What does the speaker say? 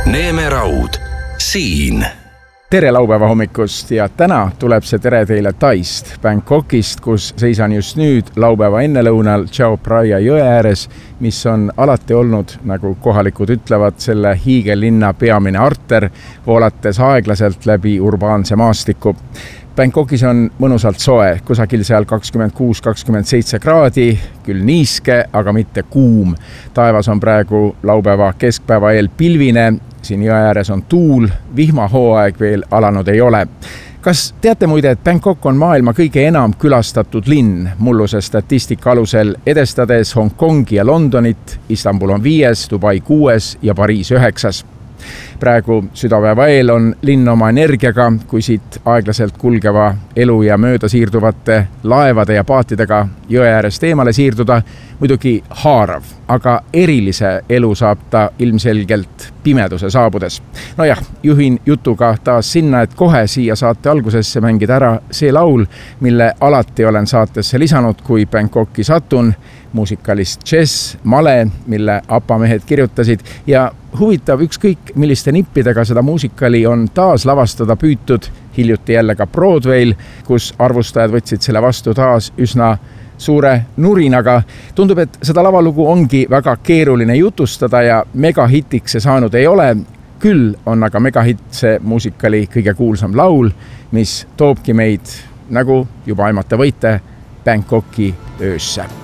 Neeme Raud, siin. Tere laupäeva hommikust ja täna tuleb see tere teile Taist, Bangkokist, kus seisan just nüüd laupäeva ennelõunal Chao Phraya jõe ääres, mis on alati olnud, nagu kohalikud ütlevad, selle hiigellinna peamine arter, voolates aeglaselt läbi urbaanse maastiku. Bangkokis on mõnusalt soe, kusagil seal 26-27 kraadi, küll niiske, aga mitte kuum. Taevas on praegu laupäeva keskpäeva eel pilvine, siin jõe ääres on tuul, vihmahooaeg veel alanud ei ole. Kas teate muide, et Bangkok on maailma kõige enam külastatud linn, mulluse statistika alusel edestades Hongkongi ja Londonit, Istanbul on 5., Dubai 6. ja Pariis 9. Praegu südapäeva eel on linn oma energiaga, kui siit aeglaselt kulgeva elu ja mööda siirduvate laevade ja paatidega jõe äärest eemale siirduda, muidugi haarav, aga erilise elu saab ta ilmselgelt pimeduse saabudes. Nojah, juhin jutuga taas sinna, et kohe siia saate algusesse mängida ära see laul, mille alati olen saatesse lisanud, kui Bangkoki satun, muusikalist Jess Male, mille apamehed kirjutasid ja huvitav ükskõik milliste nippidega seda muusikali on taas lavastada püütud, hiljuti jälle ka Broadway'l, kus arvustajad võtsid selle vastu taas üsna suure nurinaga. Tundub, et seda lavalugu ongi väga keeruline jutustada ja megahitiks see saanud ei ole. Küll on aga megahitt see muusikali kõige kuulsam laul, mis toobki meid, nagu juba aimata võite, Bangkoki öösse.